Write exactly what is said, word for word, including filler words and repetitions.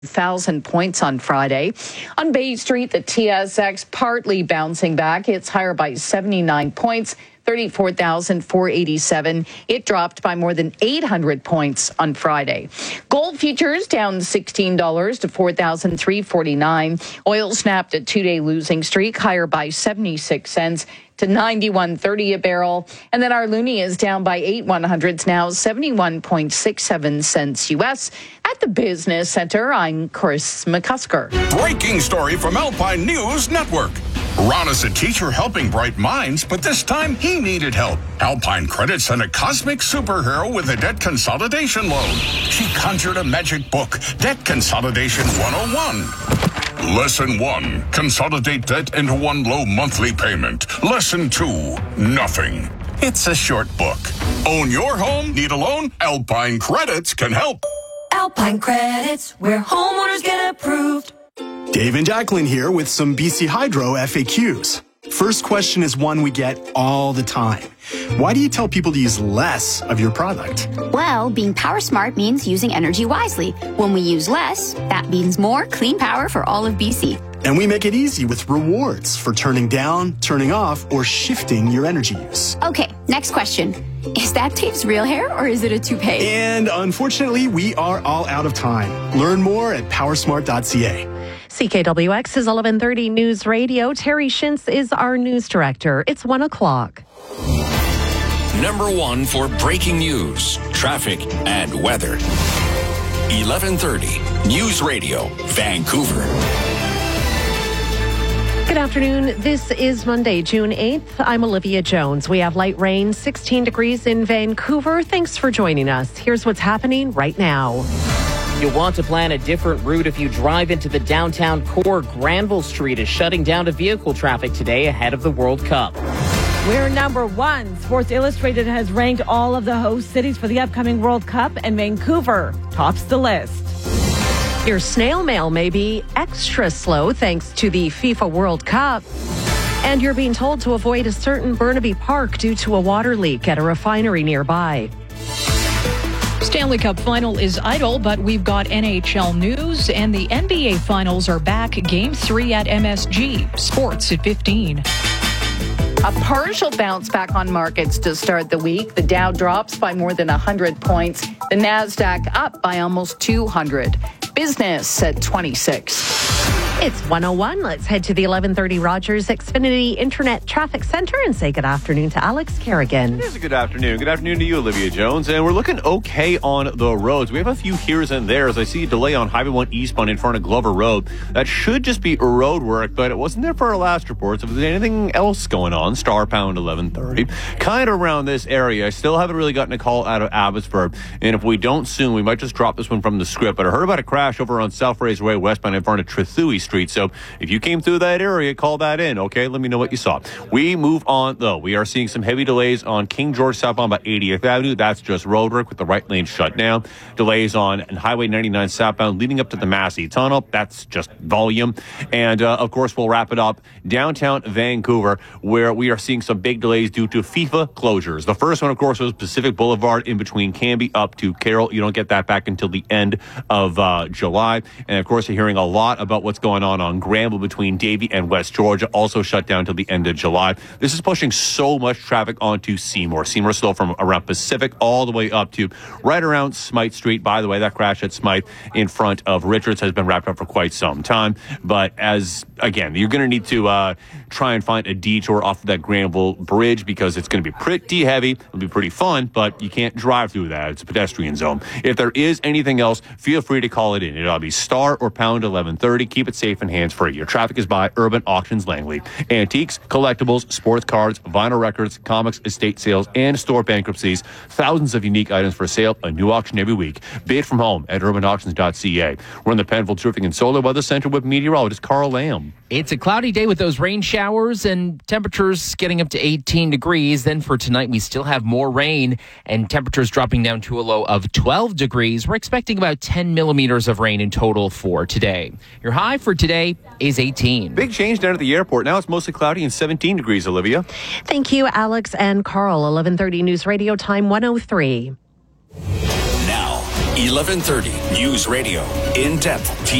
thousand points on Friday. On Bay Street, the T S X partly bouncing back. It's higher by seventy-nine points, thirty-four thousand four hundred eighty-seven. It dropped by more than eight hundred points on Friday. Gold futures down sixteen dollars to four thousand three hundred forty-nine. Oil snapped a two-day losing streak, higher by seventy-six cents to ninety-one thirty a barrel. And then our loonie is down by eight one hundredths now, seventy-one point six seven cents U S. At the Business Center, I'm Chris McCusker. Breaking story from Alpine News Network. Ron is a teacher helping bright minds, but this time he needed help. Alpine Credit sent a cosmic superhero with a debt consolidation loan. She conjured a magic book, Debt Consolidation one oh one. Lesson one, consolidate debt into one low monthly payment. Lesson two, nothing. It's a short book. Own your home? Need a loan? Alpine Credits can help. Alpine Credits, where homeowners get approved. Dave and Jacqueline here with some B C Hydro F A Qs. First question is one we get all the time. Why do you tell people to use less of your product? Well, being power smart means using energy wisely. When we use less, that means more clean power for all of B C. And we make it easy with rewards for turning down, turning off, or shifting your energy use. Okay, next question. Is that Dave's real hair or is it a toupee? And unfortunately, we are all out of time. Learn more at powersmart dot c a. C K W X is eleven thirty News Radio. Terry Shintz is our news director. It's one o'clock. Number one for breaking news, traffic, and weather. eleven thirty News Radio, Vancouver. Good afternoon. This is Monday, June eighth. I'm Olivia Jones. We have light rain, sixteen degrees in Vancouver. Thanks for joining us. Here's what's happening right now. You'll want to plan a different route if you drive into the downtown core. Granville Street is shutting down to vehicle traffic today ahead of the World Cup. We're number one. Sports Illustrated has ranked all of the host cities for the upcoming World Cup, and Vancouver tops the list. Your snail mail may be extra slow thanks to the FIFA World Cup. And you're being told to avoid a certain Burnaby Park due to a water leak at a refinery nearby. Stanley Cup final is idle, but we've got N H L news, and the N B A finals are back. Game three at M S G. Sports at fifteen. A partial bounce back on markets to start the week. The Dow drops by more than one hundred points. The Nasdaq up by almost two hundred. Business at twenty-six. It's one oh one. Let's head to the eleven thirty Rogers Xfinity Internet Traffic Center and say good afternoon to Alex Kerrigan. It is a good afternoon. Good afternoon to you, Olivia Jones. And we're looking okay on the roads. We have a few here's and there's. I see a delay on Highway one eastbound in front of Glover Road. That should just be road work, but it wasn't there for our last reports. If there's anything else going on, star pound eleven thirty. Kind of around this area. I still haven't really gotten a call out of Abbotsford. And if we don't soon, we might just drop this one from the script. But I heard about a crash over on South Fraser Way westbound in front of Trethewey Street. So if you came through that area, call that in, okay? Let me know what you saw. We move on, though. We are seeing some heavy delays on King George southbound by eightieth Avenue. That's just road work with the right lane shut down. Delays on Highway ninety-nine southbound leading up to the Massey Tunnel. That's just volume. And, uh, of course, we'll wrap it up downtown Vancouver, where we are seeing some big delays due to FIFA closures. The first one, of course, was Pacific Boulevard in between Canby up to Carroll. You don't get that back until the end of uh, July. And, of course, you're hearing a lot about what's going on on Granville between Davie and West Georgia, also shut down till the end of July. This is pushing so much traffic onto Seymour. Seymour slow from around Pacific all the way up to right around Smythe Street. By the way, that crash at Smythe in front of Richards has been wrapped up for quite some time. But as, again, you're going to need to uh, try and find a detour off of that Granville Bridge because it's going to be pretty heavy. It'll be pretty fun, but you can't drive through that. It's a pedestrian zone. If there is anything else, feel free to call it in. It'll be star or pound eleven thirty. Keep it safe and hands-free. Your traffic is by Urban Auctions Langley. Antiques, collectibles, sports cards, vinyl records, comics, estate sales, and store bankruptcies. Thousands of unique items for sale. A new auction every week. Bid from home at urban auctions dot c a. We're in the Penfield Roofing and Solar Weather Center with meteorologist Carl Lamb. It's a cloudy day with those rain showers and temperatures getting up to eighteen degrees. Then for tonight, we still have more rain and temperatures dropping down to a low of twelve degrees. We're expecting about ten millimeters of rain in total for today. Your high for today is eighteen. Big change down at the airport. Now it's mostly cloudy and seventeen degrees, Olivia. Thank you, Alex and Carl. eleven thirty News Radio, time one oh three. Now, eleven thirty News Radio. In-depth